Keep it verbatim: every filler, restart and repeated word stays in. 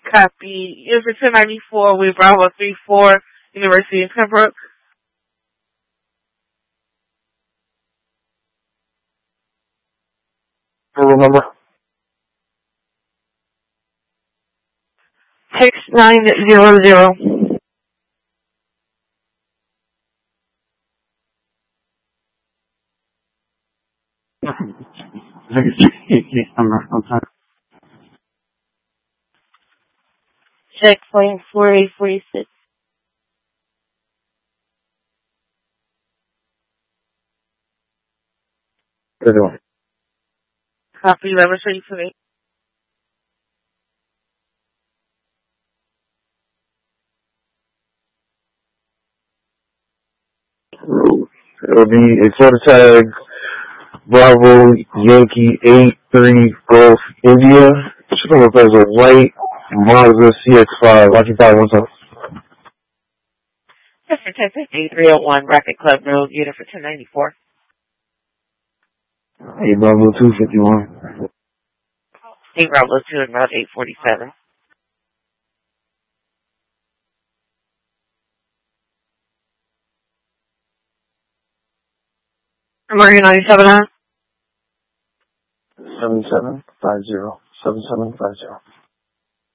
Copy. Unifor ten ninety-four, we Bravo three four, University of Pembroke. Serial number? six nine zero zero. Case number. I'm sorry. Checkpoint four eight four six. Good one. Copy. Leverage ready for me. It'll be a photo tag Bravo Yankee eight three Golf India. Should come up as a white Mazda C X five. Lucky five one seven. Just for Texas eight three oh one, Rocket Club Road, Unifor ten ninety-four. Hey, Bravo two fifty-one. eight Bravo two and Route eight forty-seven. American ninety-seven, huh? seven seven five zero. seven seven five zero.